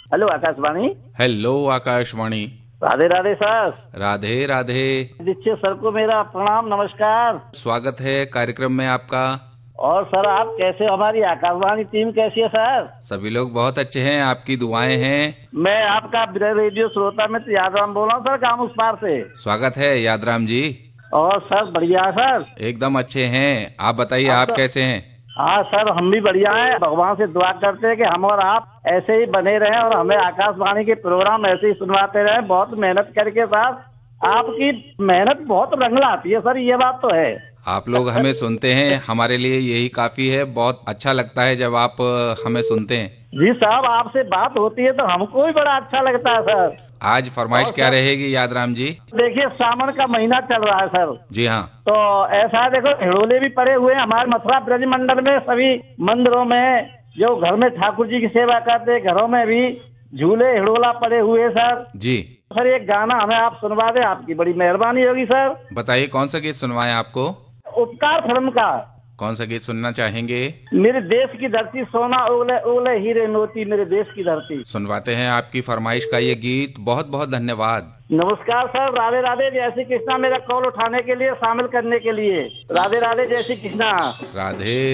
Hello Akashvani. Hello Akashvani. Radhe Radhe sir. Radhe Radhe. Dixit sir को मेरा प्रणाम नमस्कार। स्वागत है कार्यक्रम में आपका। और सर आप कैसे हो? हमारी आकाशवाणी टीम कैसी है सर? सभी लोग बहुत अच्छे हैं, आपकी दुआएं हैं। मैं आपका रेडियो श्रोता मित्र यादराम बोल रहा हूँ सर, काम उस पार से। स्वागत है यादराम जी। और सर बढ़िया सर। एकदम अच्छे हैं, आप बताइए अब आप सर, कैसे हैं? हाँ सर हम भी बढ़िया हैं। भगवान से दुआ करते हैं कि हम और आप ऐसे ही बने रहें और हमें आकाशवाणी के प्रोग्राम ऐसे ही सुनवाते रहें। बहुत मेहनत करके साथ आपकी मेहनत बहुत रंग लाती है सर, ये बात तो है। आप लोग हमें सुनते हैं, हमारे लिए यही काफी है। बहुत अच्छा लगता है जब आप हमें सुनते हैं। जी साहब, आपसे बात होती है तो हमको भी बड़ा अच्छा लगता है सर। आज फरमाइश और क्या सर रहेगी यादराम जी? देखिए, सावन का महीना चल रहा है सर। जी हाँ। तो ऐसा है, देखो हिड़ोले भी पड़े हुए हैं हमारे मथुरा ब्रज मंडल में। सभी मंदिरों में जो घर में ठाकुर जी की सेवा करते हैं, घरों में भी झूले हिड़ोला पड़े हुए हैं सर। जी सर एक गाना हमें आप सुनवा दें, आपकी बड़ी मेहरबानी होगी सर। बताइए, कौन सा गीत सुनवाएं आपको? उपकार फिल्म का। कौन सा गीत सुनना चाहेंगे? मेरे देश की धरती सोना उगले उगले हीरे मोती, मेरे देश की धरती। सुनवाते हैं आपकी फरमाइश का ये गीत। बहुत बहुत धन्यवाद। नमस्कार सर। राधे राधे। जय श्री कृष्णा। मेरा कॉल उठाने के लिए, शामिल करने के लिए। राधे राधे। जय श्री कृष्णा। राधे